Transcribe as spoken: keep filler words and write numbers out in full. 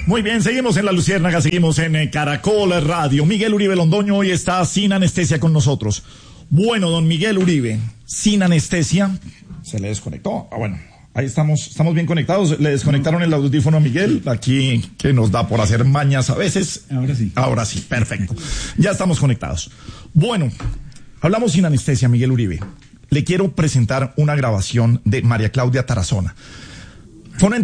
Muy bien, seguimos en La Luciérnaga, seguimos en eh, Caracol Radio. Miguel Uribe Londoño hoy está sin anestesia con nosotros. Bueno, don Miguel Uribe, sin anestesia, se le desconectó. Ah, bueno, ahí estamos, estamos bien conectados. Le desconectaron el audífono a Miguel, aquí que nos da por hacer mañas a veces. Ahora sí. Ahora sí, perfecto. Ya estamos conectados. Bueno, hablamos sin anestesia, Miguel Uribe. Le quiero presentar una grabación de María Claudia Tarazona.